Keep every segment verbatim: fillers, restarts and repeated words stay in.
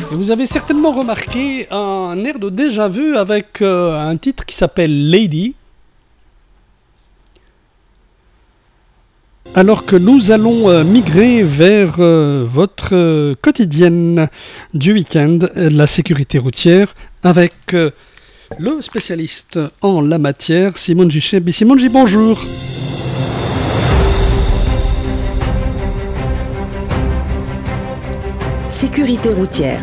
Et vous avez certainement remarqué un air de déjà-vu avec euh, un titre qui s'appelle Lady. Alors que nous allons euh, migrer vers euh, votre euh, quotidienne du week-end, euh, la sécurité routière, avec euh, le spécialiste en la matière, Simonji Chebbi. Simonji, bonjour. Sécurité routière.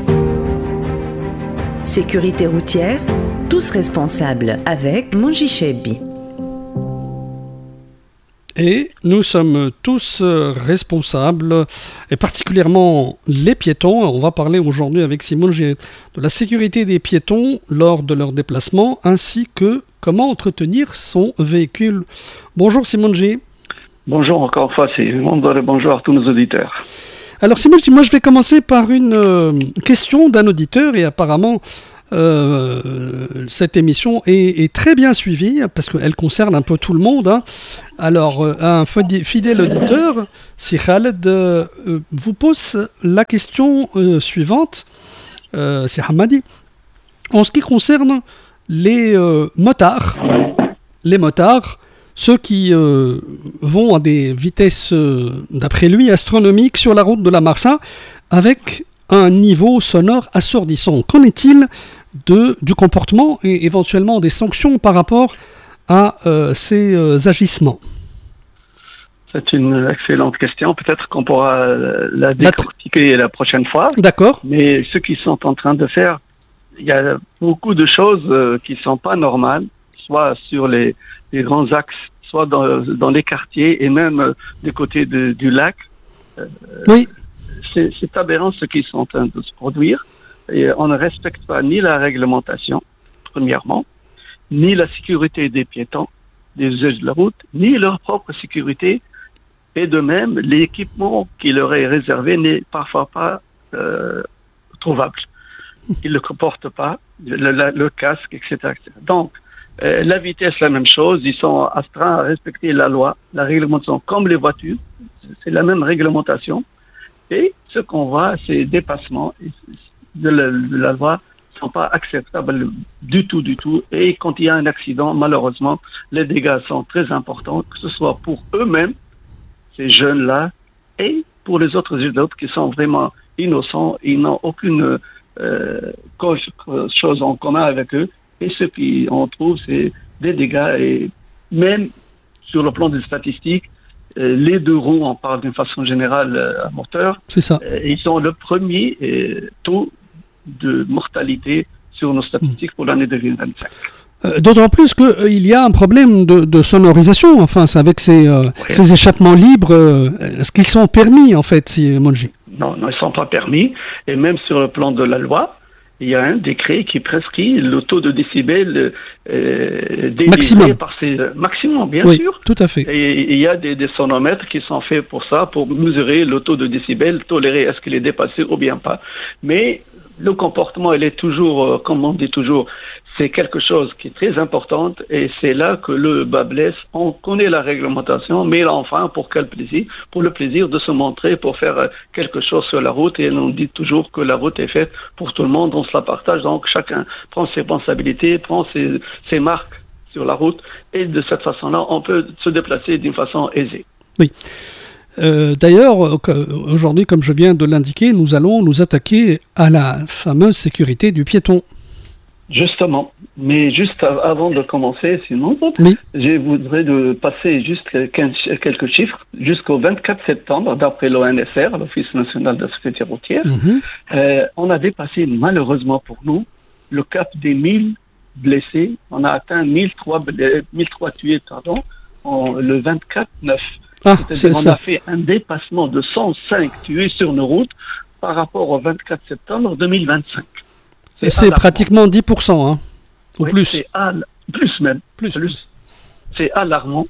Sécurité routière, tous responsables avec Monji Chebbi. Et nous sommes tous responsables, et particulièrement les piétons. On va parler aujourd'hui avec Simonji de la sécurité des piétons lors de leur déplacement, ainsi que comment entretenir son véhicule. Bonjour Simonji. Bonjour encore une fois, c'est bonjour à tous nos auditeurs. Alors Simonji, moi je vais commencer par une euh, question d'un auditeur, et apparemment Euh, cette émission est, est très bien suivie parce qu'elle concerne un peu tout le monde. Hein. Alors, euh, un fidèle auditeur, si Khaled, euh, vous pose la question euh, suivante, euh, c'est Hamadi, en ce qui concerne les euh, motards, les motards, ceux qui euh, vont à des vitesses, euh, d'après lui, astronomiques sur la route de la Marsa, avec un niveau sonore assourdissant. Qu'en est-il de, du comportement et éventuellement des sanctions par rapport à euh, ces euh, agissements? C'est une excellente question. Peut-être qu'on pourra la décortiquer la, la prochaine fois. D'accord. Mais ce qu'ils sont en train de faire, il y a beaucoup de choses euh, qui ne sont pas normales, soit sur les, les grands axes, soit dans, dans les quartiers et même euh, du côté de, du lac. Euh, oui. C'est, c'est aberrant ce qui sont en train de se produire. Et on ne respecte pas ni la réglementation, premièrement, ni la sécurité des piétons, des usagers de la route, ni leur propre sécurité. Et de même, l'équipement qui leur est réservé n'est parfois pas euh, trouvable. Ils ne le comportent pas, le, le, le casque, et cetera, et cetera. Donc, euh, la vitesse, la même chose. Ils sont astreints à respecter la loi, la réglementation, comme les voitures. C'est la même réglementation. Et ce qu'on voit, ces dépassements de la, de la loi ne sont pas acceptables du tout, du tout. Et quand il y a un accident, malheureusement, les dégâts sont très importants, que ce soit pour eux-mêmes, ces jeunes-là, et pour les autres adultes qui sont vraiment innocents, ils n'ont aucune euh, chose en commun avec eux. Et ce qu'on trouve, c'est des dégâts, et même sur le plan des statistiques, les deux roues, on parle d'une façon générale à moteur, c'est ça. Ils sont le premier taux de mortalité sur nos statistiques pour l'année deux mille vingt-cinq. Euh, d'autant plus qu'il euh, y a un problème de, de sonorisation, enfin, c'est avec ces, euh, oui. ces échappements libres, euh, est-ce qu'ils sont permis en fait, Simonji? Non, non, ils ne sont pas permis, et même sur le plan de la loi, il y a un décret qui prescrit le taux de décibels euh, maximum par ces maximum, bien oui, sûr. Tout à fait. Et il y a des, des sonomètres qui sont faits pour ça, pour mesurer le taux de décibels, tolérer est-ce qu'il est dépassé ou bien pas. Mais le comportement, il est toujours, euh, comme on dit toujours, c'est quelque chose qui est très important, et c'est là que le bas blesse. On connaît la réglementation, mais enfin, pour quel plaisir? Pour le plaisir de se montrer, pour faire quelque chose sur la route. Et on dit toujours que la route est faite pour tout le monde, on se la partage, donc chacun prend ses responsabilités, prend ses, ses marques sur la route, et de cette façon-là, on peut se déplacer d'une façon aisée. Oui. Euh, d'ailleurs, aujourd'hui, comme je viens de l'indiquer, nous allons nous attaquer à la fameuse sécurité du piéton. Justement, mais juste avant de commencer, sinon, oui. je voudrais de passer juste quelques chiffres. Jusqu'au vingt-quatre septembre, d'après l'O N S R, l'Office national de la sécurité routière, mm-hmm. euh, on a dépassé malheureusement pour nous le cap des mille blessés. On a atteint mille trois tués pardon, en, le vingt-quatre neuf. Ah, C'est-à-dire qu'on a fait un dépassement de cent cinq tués sur nos routes par rapport au vingt-quatre septembre deux mille vingt-cinq. C'est, c'est pratiquement dix pour cent, hein, ou oui, plus. C'est al- plus même. Plus, plus. plus. C'est alarmant.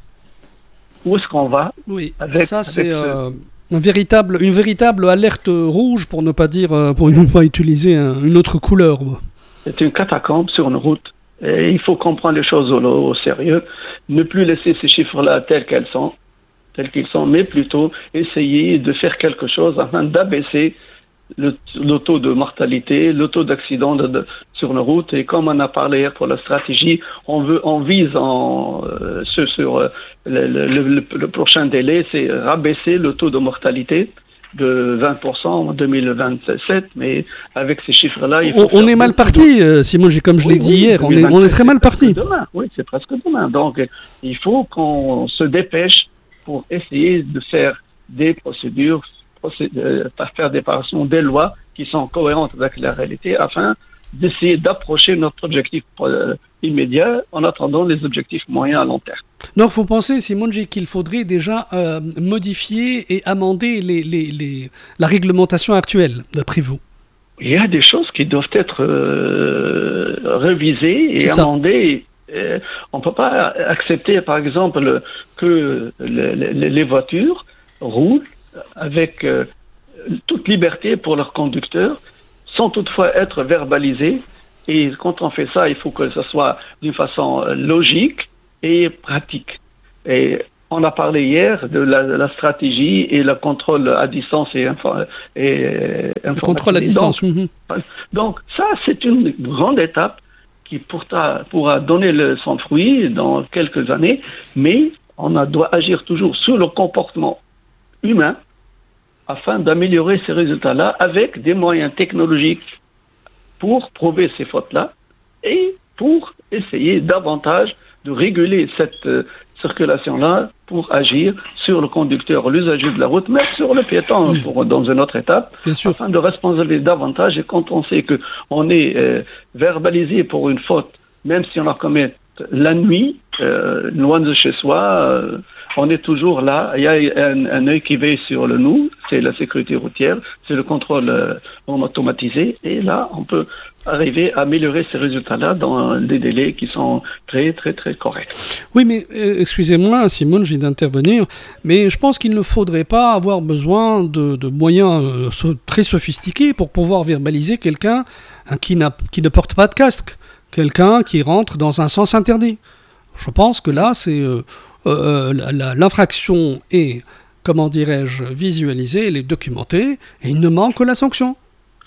Où est-ce qu'on va? Oui, avec, ça c'est avec euh, un véritable, une véritable alerte rouge, pour ne pas dire, pour ne pas utiliser un, une autre couleur. C'est une catacombe sur une route. Et il faut comprendre les choses au, au sérieux. Ne plus laisser ces chiffres-là tels qu'elles sont, tels qu'ils sont, mais plutôt essayer de faire quelque chose afin d'abaisser le, le taux de mortalité, le taux d'accident de, de, sur nos routes. Et comme on a parlé hier pour la stratégie, on veut, on vise en, euh, sur, sur euh, le, le, le, le prochain délai, c'est rabaisser le taux de mortalité de vingt pour cent en deux mille vingt-sept, mais avec ces chiffres-là, il faut on, on est mal parti, de... Simon, comme je oui, l'ai dit oui, hier, on est, on est très mal parti. Demain. Oui, c'est presque demain. Donc, il faut qu'on se dépêche pour essayer de faire des procédures, procédures faire des parations, des lois qui sont cohérentes avec la réalité, afin d'essayer d'approcher notre objectif euh, immédiat en attendant les objectifs moyens à long terme. Donc, vous pensez, Simonji, qu'il faudrait déjà euh, modifier et amender les, les, les, la réglementation actuelle, d'après vous? Il y a des choses qui doivent être euh, révisées et C'est amendées. Euh, on ne peut pas accepter, par exemple, que le, le, les voitures roulent avec euh, toute liberté pour leurs conducteurs, sans toutefois être verbalisées. Et quand on fait ça, il faut que ce soit d'une façon logique et pratique. Et on a parlé hier de la, de la stratégie et le contrôle à distance et, infor- et le contrôle à distance. Donc, mmh. donc ça, c'est une grande étape qui pourra, pourra donner le, son fruit dans quelques années, mais on a, doit agir toujours sur le comportement humain afin d'améliorer ces résultats-là avec des moyens technologiques pour prouver ces fautes-là et pour essayer davantage de réguler cette euh, circulation-là pour agir sur le conducteur, l'usager de la route, mais sur le piéton mmh. pour, dans une autre étape, afin de responsabiliser davantage. Et quand on sait qu'on est euh, verbalisé pour une faute, même si on la commet la nuit, euh, loin de chez soi, euh, on est toujours là. Il y a un, un œil qui veille sur le nous, c'est la sécurité routière, c'est le contrôle euh, automatisé. Et là, on peut arriver à améliorer ces résultats-là dans des délais qui sont très, très, très corrects. Oui, mais euh, excusez-moi, Simone, j'ai d'intervenir, mais je pense qu'il ne faudrait pas avoir besoin de, de moyens euh, so, très sophistiqués pour pouvoir verbaliser quelqu'un hein, qui, n'a, qui ne porte pas de casque, quelqu'un qui rentre dans un sens interdit. Je pense que là, c'est euh, euh, la, la, l'infraction est, comment dirais-je, visualisée, elle est documentée, et il ne manque que la sanction.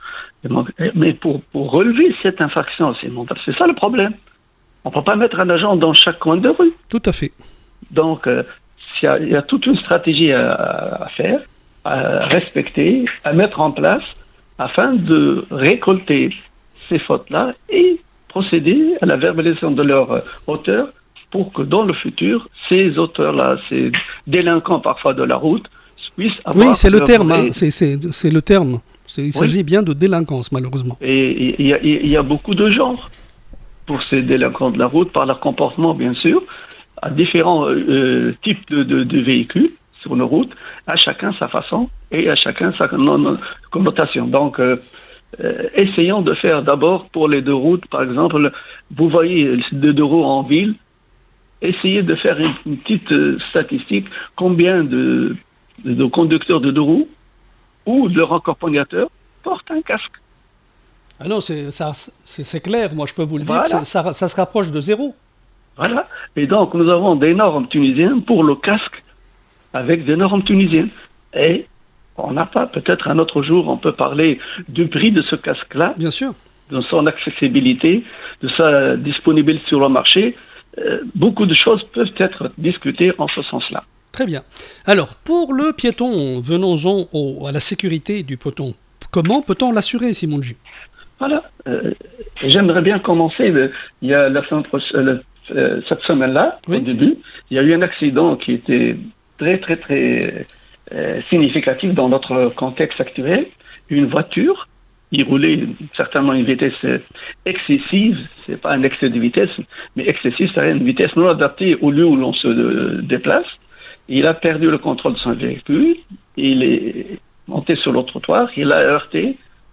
Mais pour, pour relever cette infraction, c'est, c'est ça le problème. On ne peut pas mettre un agent dans chaque coin de rue. Tout à fait. Donc, euh, il y a, y a toute une stratégie à, à faire, à respecter, à mettre en place, afin de récolter ces fautes-là et procéder à la verbalisation de leurs euh, auteurs pour que dans le futur, ces auteurs-là, ces délinquants parfois de la route, puissent avoir... Oui, c'est le terme, hein, c'est, c'est, c'est le terme. C'est, il oui. s'agit bien de délinquance, malheureusement. Et il y, y, y a beaucoup de genres pour ces délinquants de la route, par leur comportement, bien sûr, à différents euh, types de, de, de véhicules sur nos routes, à chacun sa façon et à chacun sa connotation. Donc, euh, euh, essayons de faire d'abord pour les deux routes, par exemple, vous voyez les deux roues en ville, essayez de faire une, une petite euh, statistique, combien de, de, de conducteurs de deux roues ou de leur accompagnateur portent un casque. Ah non, c'est, ça, c'est, c'est clair, moi je peux vous le voilà. dire, ça, ça se rapproche de zéro. Voilà, et donc nous avons des normes tunisiennes pour le casque avec des normes tunisiennes. Et on n'a pas, peut-être un autre jour, on peut parler du prix de ce casque-là. Bien sûr. De son accessibilité, de sa disponibilité sur le marché. Euh, beaucoup de choses peuvent être discutées en ce sens-là. Très bien. Alors, pour le piéton, venons-en au, à la sécurité du piéton. Comment peut-on l'assurer, Simon G? Voilà. Euh, j'aimerais bien commencer. Le, il y a la semaine prochaine, le, euh, cette semaine-là, oui. Au début, il y a eu un accident qui était très, très, très euh, significatif dans notre contexte actuel. Une voiture, il roulait certainement une vitesse excessive. C'est pas un excès de vitesse, mais excessive, c'est une vitesse non adaptée au lieu où l'on se euh, déplace. Il a perdu le contrôle de son véhicule, il est monté sur le trottoir, il a heurté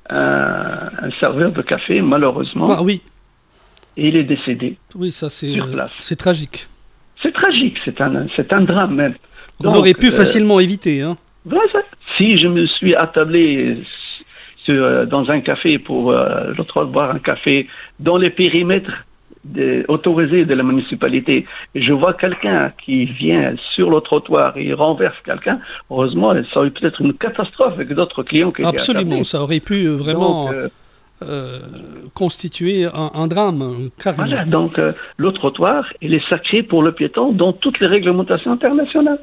un, un serveur de café, malheureusement. Ah oui. Et il est décédé. Oui, ça c'est, sur place. Euh, c'est tragique. C'est tragique, c'est un, c'est un drame même. On Donc, aurait pu euh, facilement éviter. Hein. Voilà, si je me suis attablé sur, dans un café pour euh, l'autre boire un café dans les périmètres des, autorisé de la municipalité et je vois quelqu'un qui vient sur le trottoir et il renverse quelqu'un, heureusement, ça aurait pu être une catastrophe avec d'autres clients qui étaient Absolument, attardés. ça aurait pu vraiment Donc, euh, euh, constituer un, un drame, carrément. voilà, donc euh, le trottoir, il est sacré pour le piéton dans toutes les réglementations internationales.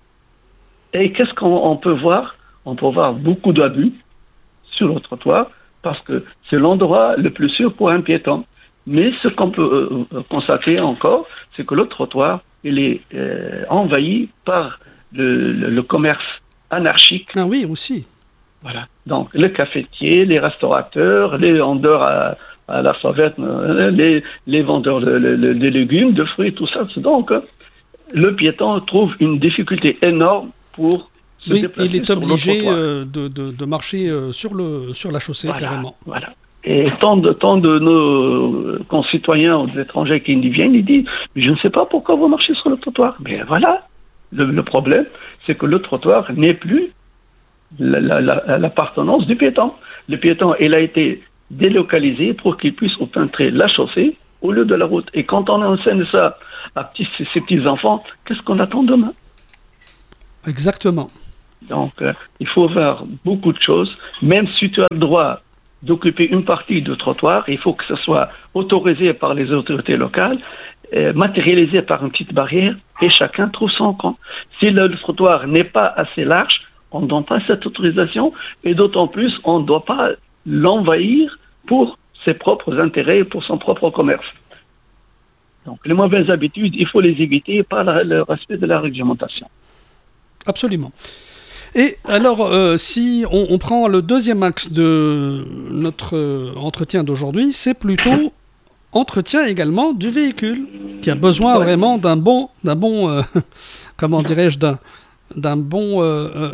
Et qu'est-ce qu'on on peut voir? On peut voir beaucoup d'abus sur le trottoir parce que c'est l'endroit le plus sûr pour un piéton. Mais ce qu'on peut euh, constater encore, c'est que le trottoir, il est euh, envahi par le, le, le commerce anarchique. Ah oui, aussi. Voilà. Donc, les cafetiers, les restaurateurs, les vendeurs à, à la sauvette, les, les vendeurs de, de, de légumes, de fruits, tout ça. Donc, le piéton trouve une difficulté énorme pour se Oui, déplacer il est sur le obligé trottoir. euh, de, de, de marcher euh, sur, le, sur la chaussée, Voilà, carrément. voilà. Et tant de, tant de nos concitoyens ou des étrangers qui y viennent, ils disent « Mais je ne sais pas pourquoi vous marchez sur le trottoir. » Mais voilà, le, le problème, c'est que le trottoir n'est plus la, la, la, l'appartenance du piéton. Le piéton, il a été délocalisé pour qu'il puisse empruntrer la chaussée au lieu de la route. Et quand on enseigne ça à petits, ces petits-enfants, qu'est-ce qu'on attend demain? Exactement. Donc, euh, il faut voir beaucoup de choses. Même si tu as le droit d'occuper une partie du trottoir, il faut que ce soit autorisé par les autorités locales, euh, matérialisé par une petite barrière, et chacun trouve son compte. Si le, le trottoir n'est pas assez large, on ne donne pas cette autorisation, et d'autant plus, on ne doit pas l'envahir pour ses propres intérêts, pour son propre commerce. Donc, les mauvaises habitudes, il faut les éviter par la, le respect de la réglementation. Absolument. Et alors, euh, si on, on prend le deuxième axe de notre euh, entretien d'aujourd'hui, c'est plutôt entretien également du véhicule, qui a besoin Ouais. vraiment d'un bon, d'un bon, euh, comment dirais-je, d'un, d'un bon euh, euh,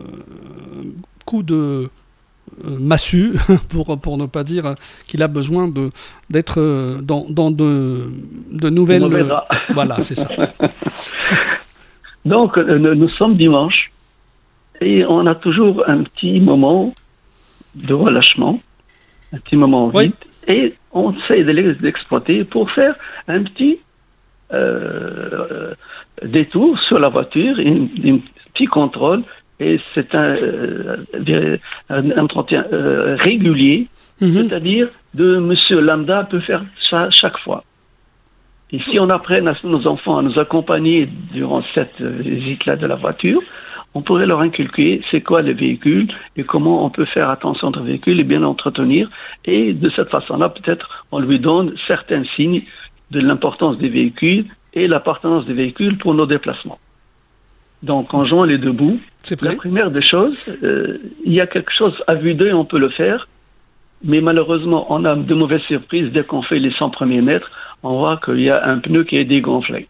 coup de euh, massue, pour, pour ne pas dire qu'il a besoin de, d'être euh, dans, dans de, de nouvelles... On verra. Voilà, c'est ça. Donc, euh, nous sommes dimanche et on a toujours un petit moment de relâchement, un petit moment Oui. vide, et on essaie de les exploiter pour faire un petit euh, détour sur la voiture, un, un petit contrôle, et c'est un, euh, un entretien euh, régulier, Mhm. c'est-à-dire de Monsieur Lambda peut faire ça chaque fois. Et si on apprend à nos enfants à nous accompagner durant cette visite-là de la voiture, on pourrait leur inculquer c'est quoi le véhicule et comment on peut faire attention au véhicule et bien l'entretenir. Et de cette façon-là, peut-être, on lui donne certains signes de l'importance des véhicules et l'appartenance des véhicules pour nos déplacements. Donc, en jouant les deux bouts, C'est la vrai. première des choses, euh, il y a quelque chose à vue d'œil, on peut le faire, mais malheureusement, on a de mauvaises surprises dès qu'on fait les cent premiers mètres. On voit qu'il y a un pneu qui est dégonflé,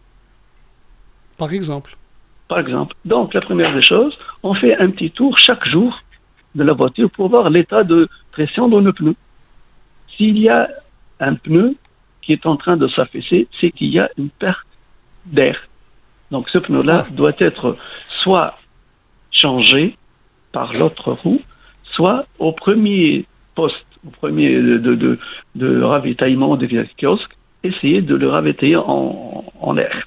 Par exemple. par exemple. Donc, la première des choses, on fait un petit tour chaque jour de la voiture pour voir l'état de pression dans le pneu. S'il y a un pneu qui est en train de s'affaisser, c'est qu'il y a une perte d'air. Donc, ce pneu-là Ah. doit être soit changé par l'autre roue, soit au premier poste, au premier de, de, de, de ravitaillement des kiosques, essayer de le ravitailler en, en air.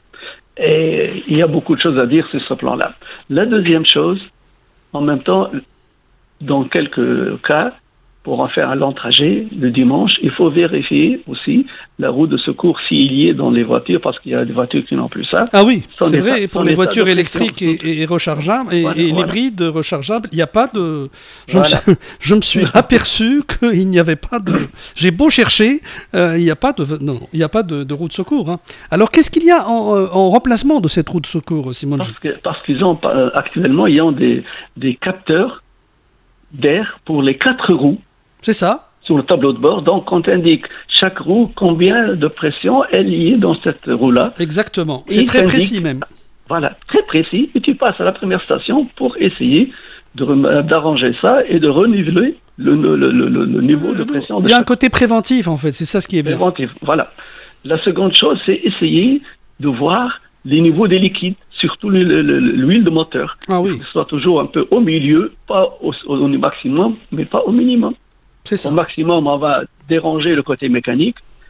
Et il y a beaucoup de choses à dire sur ce plan-là. La deuxième chose, en même temps, dans quelques cas, pour en faire un long trajet le dimanche, il faut vérifier aussi la roue de secours s'il y est dans les voitures, parce qu'il y a des voitures qui n'ont plus ça. Ah oui, Son c'est état- vrai, pour son les état voitures de électriques pression. et, et rechargeables, et, Voilà, et voilà. l'hybride rechargeable, il n'y a pas de... Je, me Voilà. suis, je me suis aperçu qu'il n'y avait pas de... J'ai beau chercher, euh, il n'y a pas de... Non, il n'y a pas de, de roue de secours. Hein. Alors, qu'est-ce qu'il y a en, euh, en remplacement de cette roue de secours, Simone? Parce que parce qu'ils ont euh, actuellement, ils ont des, des capteurs d'air pour les quatre roues C'est ça? sur le tableau de bord. Donc, on indique chaque roue combien de pression elle y est dans cette roue-là. Exactement. Et C'est il très t'indique- précis même. Voilà, très précis. Et tu passes à la première station pour essayer de rem- d'arranger ça et de reniveler le, le, le, le, le niveau de pression de Il y a un chaque côté préventif, en fait. C'est ça ce qui est bien. préventif. Voilà. La seconde chose, c'est essayer de voir les niveaux des liquides, surtout le- le- le- l'huile de moteur. Ah oui, Il faut que ce soit toujours un peu au milieu, pas au, au maximum, mais pas au minimum. c'est ça. Au maximum, on va déranger le côté mécanique,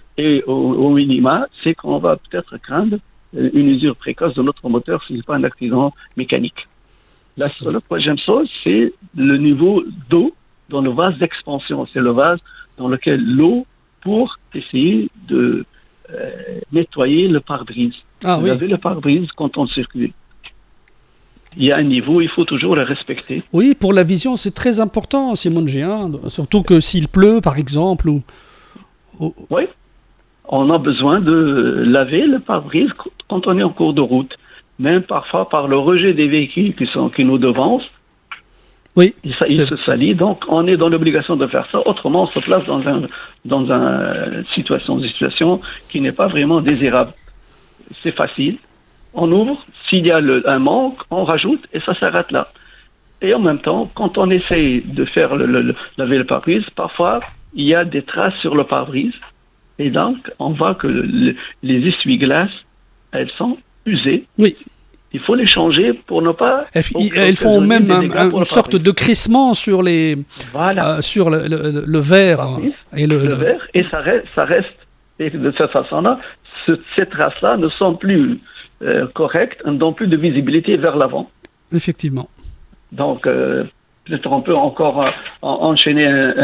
Et au, au minima, c'est qu'on va peut-être craindre une usure précoce de notre moteur si ce n'est pas un accident mécanique. La, la troisième chose, c'est le niveau d'eau dans le vase d'expansion. C'est le vase dans lequel l'eau pour essayer de euh, nettoyer le pare-brise. Ah, Vous oui. avez le pare-brise quand on circule. Il y a un niveau, il faut toujours le respecter. Oui, pour la vision, c'est très important, Simon G. Hein, surtout que s'il pleut, par exemple. Ou, ou... Oui, on a besoin de laver le pare-brise quand on est en cours de route. Même parfois par le rejet des véhicules qui, sont, qui nous devancent, oui, il, il se salit. Donc, on est dans l'obligation de faire ça. Autrement, on se place dans un dans une situation, une situation qui n'est pas vraiment désirable. C'est facile. On ouvre. S'il y a le, un manque, on rajoute et ça s'arrête là. Et en même temps, quand on essaye de faire le, le, le, laver le pare-brise, parfois, il y a des traces sur le pare-brise. Et donc, on voit que le, le, les essuie-glaces, elles sont usées. Oui. Il faut les changer pour ne pas... Elles, elles font même un, un, une sorte de crissement sur, les, voilà. euh, sur le, le, le verre. Et le, le, le verre, et ça reste, ça reste. Et de cette façon-là, ce, ces traces-là ne sont plus euh, correctes, ne donnent plus de visibilité vers l'avant. Effectivement. Donc, euh, peut-être on peut encore euh, enchaîner un,